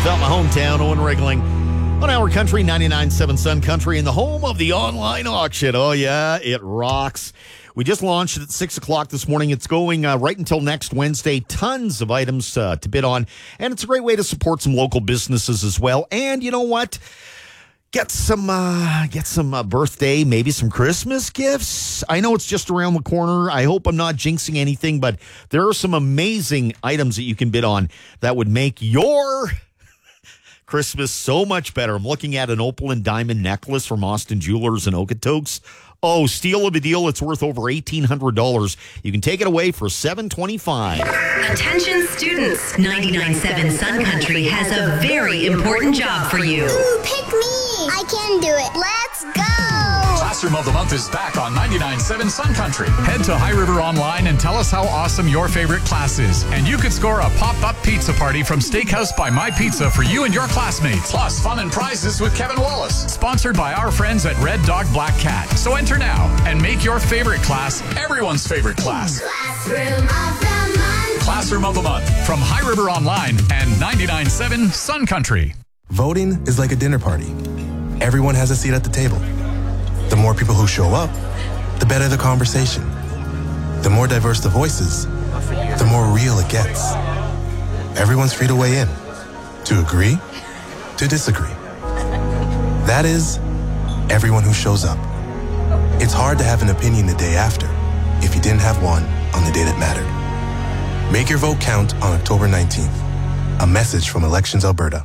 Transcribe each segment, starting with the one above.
out my hometown, Owen Regling. On Our Country, 99.7 Sun Country, and the home of the online auction. Oh, yeah, it rocks. We just launched it at 6 o'clock this morning. It's going right until next Wednesday. Tons of items to bid on, and it's a great way to support some local businesses as well. And you know what? Get some birthday, maybe some Christmas gifts. I know it's just around the corner. I hope I'm not jinxing anything, but there are some amazing items that you can bid on that would make your Christmas so much better. I'm looking at an opal and diamond necklace from Austin Jewelers in Okotoks. Oh, steal of a deal. It's worth over $1,800. You can take it away for $725. Attention students. 99.7 Sun Country has a very important job for you. Ooh, pick me. I can do it. Let's go. Classroom of the Month is back on 99.7 Sun Country. Head to High River Online and tell us how awesome your favorite class is. And you could score a pop-up pizza party from Steakhouse by My Pizza for you and your classmates. Plus, fun and prizes with Kevin Wallace. Sponsored by our friends at Red Dog Black Cat. So enter now and make your favorite class everyone's favorite class. Classroom of the Month. Classroom of the Month from High River Online and 99.7 Sun Country. Voting is like a dinner party. Everyone has a seat at the table. The more people who show up, the better the conversation. The more diverse the voices, the more real it gets. Everyone's free to weigh in, to agree, to disagree. That is, everyone who shows up. It's hard to have an opinion the day after if you didn't have one on the day that mattered. Make your vote count on October 19th. A message from Elections Alberta.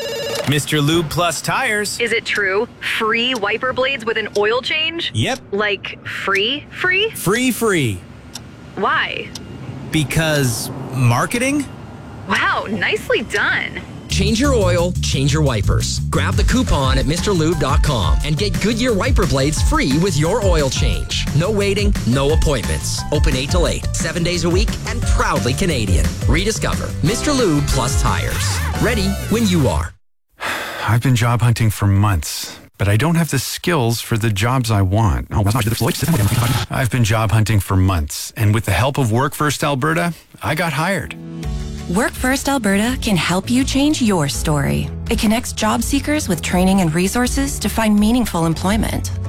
Mr. Lube Plus Tires. Is it true? Free wiper blades with an oil change? Yep. Like free? Free. Why? Because marketing? Wow, nicely done. Change your oil, change your wipers. Grab the coupon at MrLube.com and get Goodyear wiper blades free with your oil change. No waiting, no appointments. Open 8 till 8, 7 days a week, and proudly Canadian. Rediscover Mr. Lube Plus Tires. Ready when you are. I've been job hunting for months, but I don't have the skills for the jobs I want. I've been job hunting for months, and with the help of Work First Alberta, I got hired. Work First Alberta can help you change your story. It connects job seekers with training and resources to find meaningful employment.